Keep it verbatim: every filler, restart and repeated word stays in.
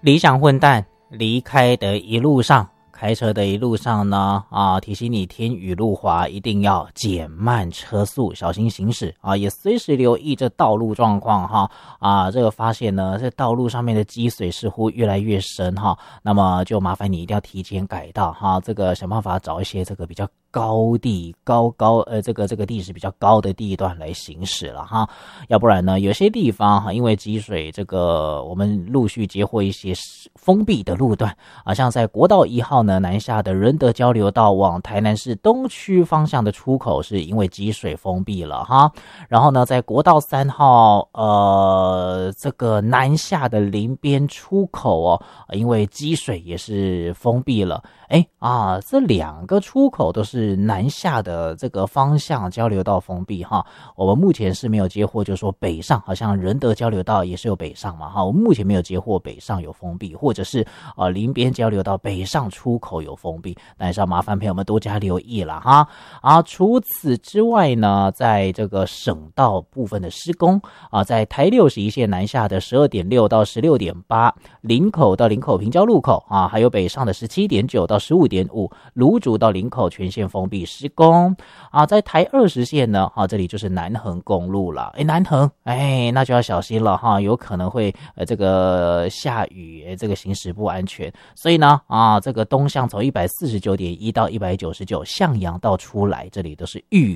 理想混蛋离开的一路上，开车的一路上呢，啊，提醒你天雨路滑，一定要减慢车速，小心行驶啊，也随时留意这道路状况哈啊，这个发现呢，这道路上面的积水似乎越来越深哈，那么就麻烦你一定要提前改道哈，这个想办法找一些这个比较高地高高呃这个这个地势比较高的地段来行驶了哈，要不然呢，有些地方哈，因为积水，这个我们陆续接获一些封闭的路段啊，像在国道一号呢南下的仁德交流道往台南市东区方向的出口是因为积水封闭了哈，然后呢，在国道三号呃这个南下的林边出口哦，因为积水也是封闭了。哎啊，这两个出口都是南下的这个方向交流道封闭哈。我们目前是没有接获，就是说北上，好像仁德交流道也是有北上嘛哈。我们目前没有接获北上有封闭，或者是呃林边交流道北上出口有封闭，但是要麻烦朋友们多加留意了哈。啊，除此之外呢，在这个省道部分的施工啊，在台六十一线南下的十二点六到十六点八，林口到林口平交路口啊，还有北上的十七点九到十五点五，芦竹到林口全线封闭施工啊，在台二十线呢啊，这里就是南横公路了。哎，南横哎，那就要小心了哈，有可能会呃这个下雨，这个行驶不安全。所以呢啊，这个东向从一百四十九点一到一百九十九向阳道出来，这里都是预